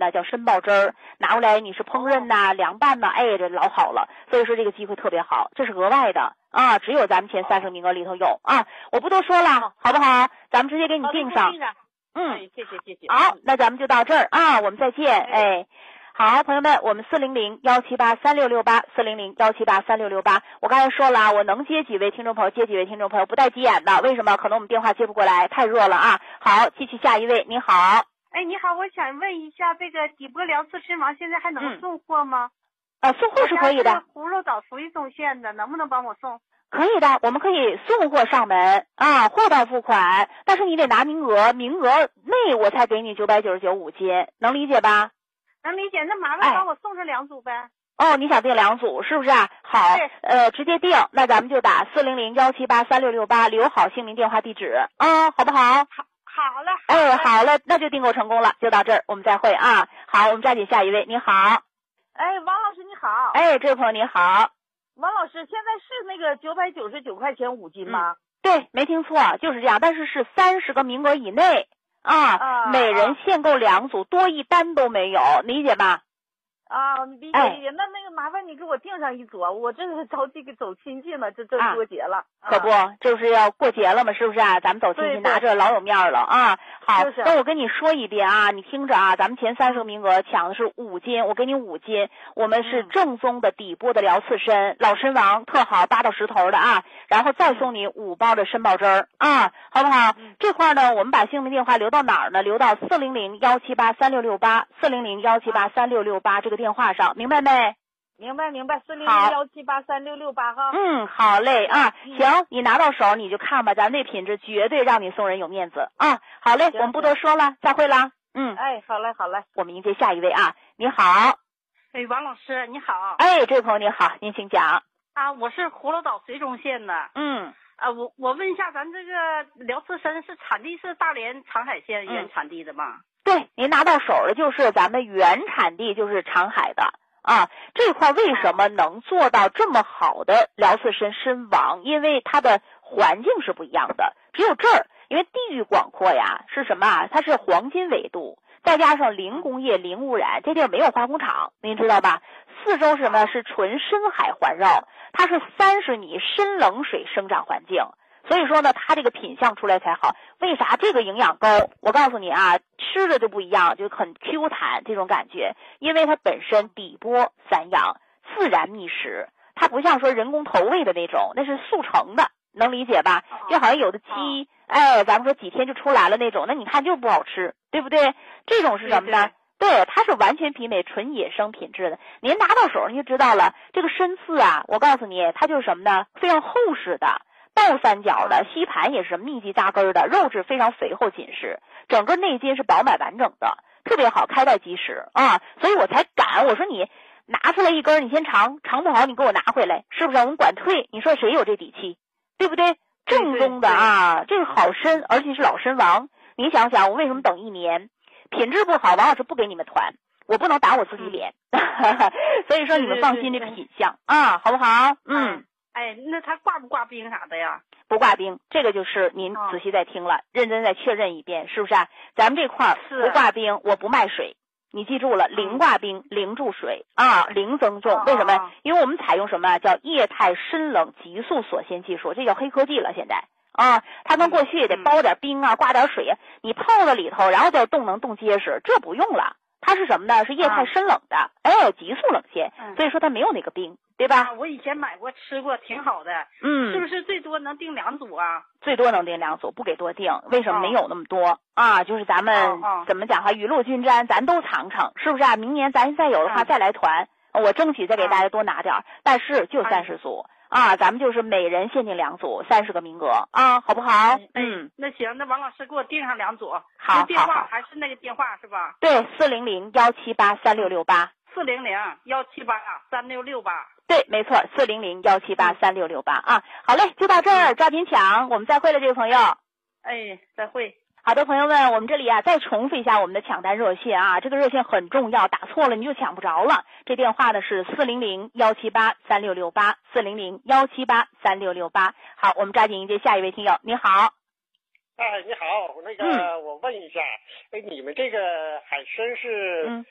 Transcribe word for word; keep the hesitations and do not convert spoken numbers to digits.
的，叫参鲍汁儿，拿过来你是烹饪呐、啊、凉拌呐、啊，哎，这老好了。所以说这个机会特别好，这是额外的啊，只有咱们前三十个名额里头有啊，我不多说了，好不好？咱们直接给你定上。嗯， 谢谢谢谢。 好，那咱们就到这儿啊，我们再见，哎。好，朋友们，我们四零零幺七八三六六八四零零幺七八三六六八，我刚才说了啊，我能接几位听众朋友，接几位听众朋友，不带急眼的。为什么？可能我们电话接不过来，太热了啊。好，继续下一位，你好。 哎，你好，我想问一下，这个底波辽刺参王现在还能送货吗？ 嗯、呃，送货是可以的。 葫芦岛属于中县的，能不能帮我送？ 可以的，我们可以送货上门啊，货到付款，但是你得拿名额，名额内我才给你九百九十九五斤，能理解吧？ 能理解，那麻烦帮我送这两组呗。 哎、哦，你想订两组是不是啊？好，呃，直接订，那咱们就打四零零幺七八三六六八，留好姓名、电话、地址啊，好不好？ 好，好了。 哎，好了，那就订购成功了，就到这儿，我们再会啊。好，我们抓紧下一位，你好。 哎，王老师你好。 哎，这位朋友你好。 王老师，现在是那个九百九十九块钱五斤吗？ 嗯、对，没听错，就是这样，但是是三十个名额以内。啊, 啊，每人限购两组，啊、多一单都没有，理解吧？ 啊，理解理解。那那个麻烦你给我订上一组，我这是着急给走亲戚嘛，这这过节了， 啊、可不，这不是要过节了吗？是不是啊？咱们走亲戚拿着老有面了啊！好，那我跟你说一遍啊，你听着啊，咱们前三十个名额抢的是五斤，我给你五斤，我们是正宗的底波的辽刺参，老参王特好，八到十头的啊，然后再送你五包的参鲍汁儿啊，好不好？嗯、这块呢，我们把姓名电话留到哪儿呢？留到四零零幺七八三六六八，四零零幺七八三六六八这个电话上，明白没？ 明白明白，四零零幺七八三六六八哈。 嗯，好嘞啊，行，你拿到手你就看吧，咱这品质绝对让你送人有面子啊。好嘞，我们不多说了，再会啦。嗯， 哎，好嘞好嘞， 我们迎接下一位啊。你好。 哎，王老师你好。 哎，这位朋友你好，您请讲。 啊，我是葫芦岛绥中县的。 嗯。 啊，我我问一下，咱这个辽刺参是产地是大连长海县原产地的吗？ 嗯、对，您拿到手的就是咱们原产地，就是长海的。啊，这块为什么能做到这么好的辽刺参参王？因为它的环境是不一样的，只有这儿，因为地域广阔呀，是什么啊？它是黄金纬度，再加上零工业、零污染，这地儿没有化工厂，您知道吧？四周什么是纯深海环绕，它是三十米深冷水生长环境。所以说呢，它这个品相出来才好。为啥这个营养高？我告诉你啊，吃的就不一样，就很 Q 弹这种感觉。因为它本身底波散养，自然觅食，它不像说人工投喂的那种，那是速成的，能理解吧？就好像有的鸡，哎，咱们说几天就出来了那种，那你看就不好吃，对不对？这种是什么呢？对, 对，它是完全媲美纯野生品质的。您拿到手您就知道了，这个参刺啊，我告诉你，它就是什么呢？非常厚实的。倒三角的，吸盘也是密集扎根的，肉质非常肥厚紧实，整个内筋是饱满完整的，特别好，开袋即食啊！所以我才敢，我说你拿出来一根，你先尝，尝不好你给我拿回来，是不是？我们管退，你说谁有这底气，对不对？正宗的啊，这个好参，而且是老参王。你想想，我为什么等一年？品质不好，王老师不给你们团，我不能打我自己脸，所以说你们放心这品相啊，好不好？嗯。 哎，那它挂不挂冰啥的呀？ 不挂冰，这个就是您仔细再听了，哦、认真再确认一遍，是不是啊？咱们这块不挂冰，我不卖水，你记住了，零挂冰，零注水啊，零增重。 哦、 为什么？因为我们采用什么叫液态深冷急速锁鲜技术，这叫黑科技了。现在啊，它跟过去也得包点冰啊，挂点水啊，你泡到里头，然后再冻能冻结实，这不用了。它是什么呢？是液态深冷的，啊、哎，急速冷鲜， 嗯、 所以说它没有那个冰。对吧、 啊？我以前买过吃过，挺好的。 嗯， 是不是最多能订两组啊？ 最多能订两组，不给多订。为什么没有那么多、哦、啊？就是咱们、 哦哦、 怎么讲哈，雨露均沾，咱都尝尝，是不是啊？明年咱再有的话、嗯、再来团，我争取再给大家多拿点、嗯、但是就三十组、嗯、啊，咱们就是每人限定两组，三十个名额啊，好不好？ 嗯，嗯那行，那王老师给我订上两组。 好， 电话还是那个电话是吧？ 对，四零零幺七八三六六八。 四零零幺七八三六六八。 对，没错，四零零幺七八三六六八啊。好嘞，就到这儿，抓紧抢，我们再会了，这位朋友。 哎，再会。 好的，朋友们，我们这里啊再重复一下我们的抢单热线啊，这个热线很重要，打错了你就抢不着了。这电话呢是四零零幺七八三六六八，四零零幺七八三六六八。好，我们抓紧迎接下一位听友。你好。 哎，你好，那个、嗯、我问一下，哎，你们这个海参是？ 嗯。